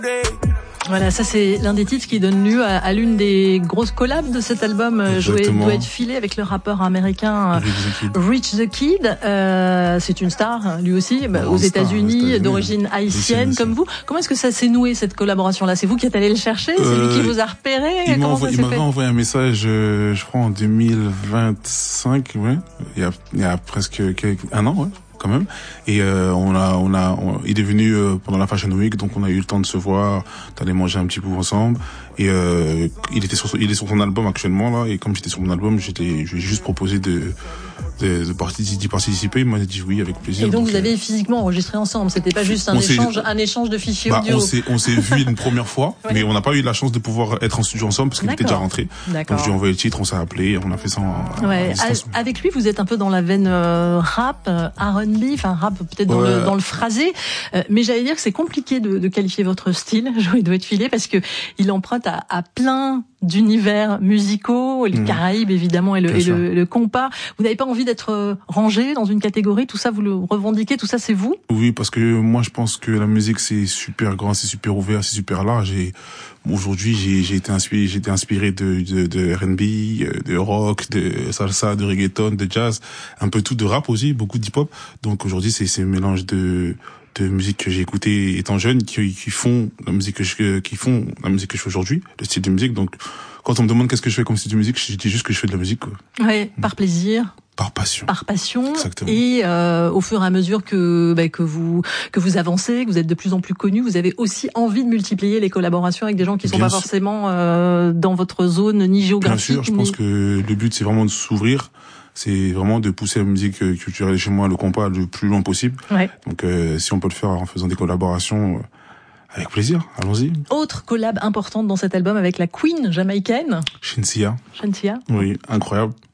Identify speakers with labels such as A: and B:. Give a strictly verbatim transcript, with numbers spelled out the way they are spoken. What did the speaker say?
A: Voilà, ça c'est l'un des titres qui donne lieu à, à l'une des grosses collabs de cet album, Jouer doit être filé, avec le rappeur américain Rich the Kid. Euh, c'est une star, lui aussi, bah, aux États-Unis, États d'origine haïtienne comme vous. Comment est-ce que ça s'est noué, cette collaboration-là? C'est vous qui êtes allé le chercher? C'est euh, lui qui vous a repéré?
B: Il m'a envoyé, envoyé un message, euh, je crois en deux mille vingt-cinq, ouais, il y a, il y a presque quelques, un an, ouais. Quand même, et euh, on a on a on, il est venu euh, pendant la Fashion Week, donc on a eu le temps de se voir, d'aller manger un petit peu ensemble, et euh, il était sur il est sur son album actuellement là, et comme j'étais sur mon album, j'étais je lui ai juste proposé de de, de participer, d'y participer. Il m'a dit oui avec plaisir.
A: Et donc, donc vous
B: euh,
A: avez physiquement enregistré ensemble, c'était pas juste un échange un échange de fichiers
B: bah,
A: audio.
B: On s'est on s'est vu une première fois, ouais. Mais on n'a pas eu la chance de pouvoir être en studio ensemble parce qu'il était déjà rentré.
A: D'accord.
B: Donc je lui ai envoyé le titre, on s'est appelé, on a fait ça en,
A: ouais. en avec lui, vous êtes un peu dans la veine euh, rap, euh, R and B, enfin rap peut-être dans, ouais. le, dans le phrasé, euh, mais j'allais dire que c'est compliqué de, de qualifier votre style, Jouer doit être filé, parce que il emprunte à, à plein d'univers musicaux, les mmh. Caraïbes évidemment et le, et le, le compas. Vous n'avez pas envie d'être rangé dans une catégorie? Tout ça, vous le revendiquez? Tout ça, c'est vous?
B: Oui, parce que moi, je pense que la musique, c'est super grand, c'est super ouvert, c'est super large. Et aujourd'hui, j'ai, j'ai été inspiré, j'ai été inspiré de, de, de R and B, de rock, de salsa, de reggaeton, de jazz, un peu tout, de rap aussi, beaucoup d'hip-hop. Donc aujourd'hui, c'est, c'est un mélange de de musique que j'ai écouté étant jeune, qui, qui font la musique que je, qui font la musique que je fais aujourd'hui, le style de musique. Donc, quand on me demande qu'est-ce que je fais comme style de musique, je dis juste que je fais de la musique, quoi.
A: Ouais, par plaisir.
B: Par passion.
A: Par passion.
B: Exactement.
A: Et euh, au fur et à mesure que bah, que vous que vous avancez, que vous êtes de plus en plus connu, vous avez aussi envie de multiplier les collaborations avec des gens qui sont Bien pas sûr. forcément euh, dans votre zone ni géographique.
B: Bien sûr, je
A: ni...
B: pense que le but c'est vraiment de s'ouvrir. C'est vraiment de pousser la musique culturelle chez moi, le compas, le plus loin possible.
A: Ouais.
B: Donc, euh, si on peut le faire en faisant des collaborations, euh, avec plaisir, allons-y.
A: Autre collab importante dans cet album avec la Queen jamaïcaine.
B: Shenseea.
A: Shenseea.
B: Oui, incroyable.